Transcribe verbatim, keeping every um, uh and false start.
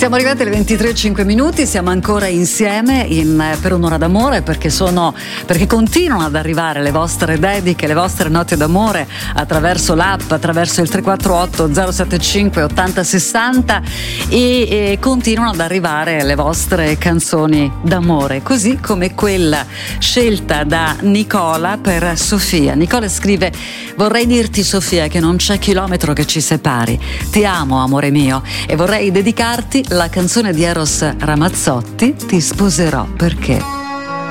Siamo arrivati alle ventitré e cinque minuti, siamo ancora insieme in, per un'ora d'amore perché sono perché continuano ad arrivare le vostre dediche, le vostre note d'amore attraverso l'app, attraverso il tre quattro otto zero sette cinque ottanta sessanta e, e continuano ad arrivare le vostre canzoni d'amore, così come quella scelta da Nicola per Sofia. Nicola scrive: vorrei dirti, Sofia, che non c'è chilometro che ci separi, ti amo amore mio, e vorrei dedicarti la canzone di Eros Ramazzotti, Ti sposerò perché.